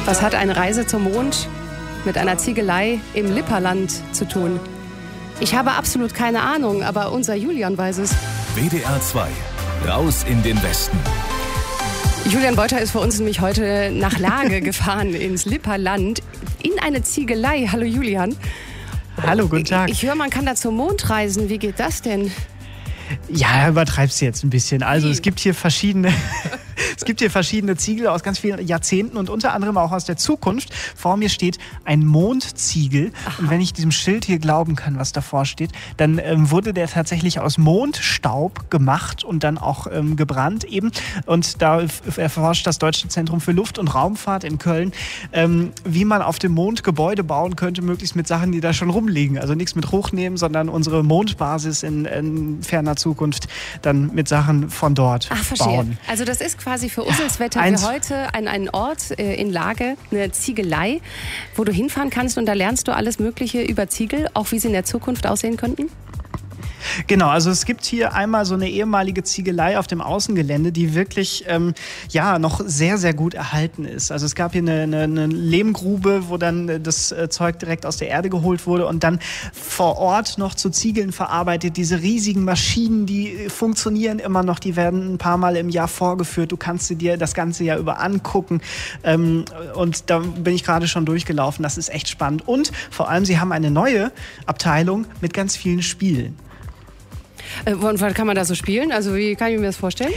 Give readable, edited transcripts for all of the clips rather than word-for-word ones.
Was hat eine Reise zum Mond mit einer Ziegelei im Lipperland zu tun? Ich habe absolut keine Ahnung, aber unser Julian weiß es. WDR 2, raus in den Westen. Julian Beuter ist für uns nämlich heute nach Lage gefahren, ins Lipperland, in eine Ziegelei. Hallo Julian. Hallo, guten Tag. Ich höre, man kann da zum Mond reisen. Wie geht das denn? Ja, übertreibst du jetzt ein bisschen. Also es gibt hier verschiedene Ziegel aus ganz vielen Jahrzehnten und unter anderem auch aus der Zukunft. Vor mir steht ein Mondziegel. Aha. Und wenn ich diesem Schild hier glauben kann, was davor steht, dann wurde der tatsächlich aus Mondstaub gemacht und dann auch gebrannt eben. Und da erforscht das Deutsche Zentrum für Luft- und Raumfahrt in Köln, wie man auf dem Mond Gebäude bauen könnte, möglichst mit Sachen, die da schon rumliegen. Also nichts mit hochnehmen, sondern unsere Mondbasis in ferner Zukunft dann mit Sachen von dort bauen. Also das ist quasi für unseres Wetter wie heute ein Ort in Lage, eine Ziegelei, wo du hinfahren kannst und da lernst du alles Mögliche über Ziegel, auch wie sie in der Zukunft aussehen könnten? Genau, also es gibt hier einmal so eine ehemalige Ziegelei auf dem Außengelände, die wirklich noch sehr, sehr gut erhalten ist. Also es gab hier eine Lehmgrube, wo dann das Zeug direkt aus der Erde geholt wurde und dann vor Ort noch zu Ziegeln verarbeitet. Diese riesigen Maschinen, die funktionieren immer noch, die werden ein paar Mal im Jahr vorgeführt. Du kannst sie dir das ganze Jahr über angucken und da bin ich gerade schon durchgelaufen. Das ist echt spannend und vor allem, sie haben eine neue Abteilung mit ganz vielen Spielen. Und was kann man da so spielen? Also wie kann ich mir das vorstellen?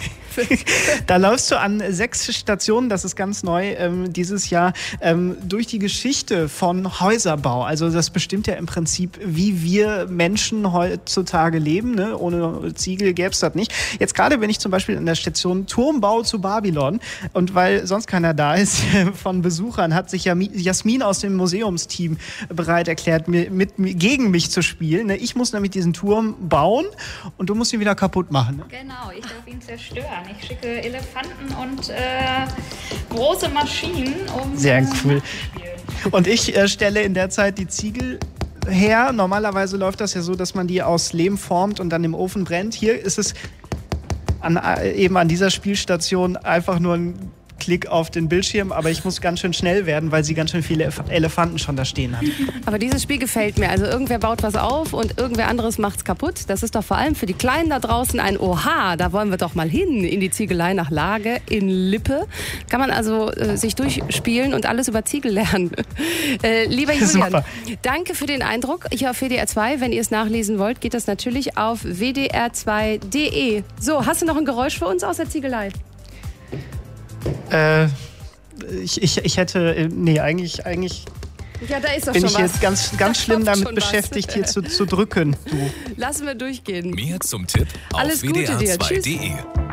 Da läufst du an 6 Stationen, das ist ganz neu dieses Jahr, durch die Geschichte von Häuserbau. Also das bestimmt ja im Prinzip, wie wir Menschen heutzutage leben. Ne? Ohne Ziegel gäbe es das nicht. Jetzt gerade bin ich zum Beispiel an der Station Turmbau zu Babylon. Und weil sonst keiner da ist von Besuchern, hat sich ja Jasmin aus dem Museumsteam bereit erklärt, gegen mich zu spielen. Ne? Ich muss nämlich diesen Turm bauen und du musst ihn wieder kaputt machen. Ne? Genau, ich darf ihn zerstören. Ich schicke Elefanten und große Maschinen, um sehr cool. Und ich stelle in der Zeit die Ziegel her. Normalerweise läuft das ja so, dass man die aus Lehm formt und dann im Ofen brennt. Hier ist es eben an dieser Spielstation einfach nur ein Klick auf den Bildschirm, aber ich muss ganz schön schnell werden, weil sie ganz schön viele Elefanten schon da stehen hat. Aber dieses Spiel gefällt mir. Also irgendwer baut was auf und irgendwer anderes macht's kaputt. Das ist doch vor allem für die Kleinen da draußen ein Oha, da wollen wir doch mal hin, in die Ziegelei nach Lage in Lippe. Kann man also sich durchspielen und alles über Ziegel lernen. Lieber Julian, super. Danke für den Eindruck. Hier auf WDR 2, wenn ihr es nachlesen wollt, geht das natürlich auf wdr2.de. So, hast du noch ein Geräusch für uns aus der Ziegelei? Ich hätte, nee, eigentlich ja, da ist doch bin schon ich was. jetzt ganz schlimm damit beschäftigt, hier zu drücken. Du. Lassen wir durchgehen. Mehr zum Tipp auf Alles Gute dir. wdr2.de.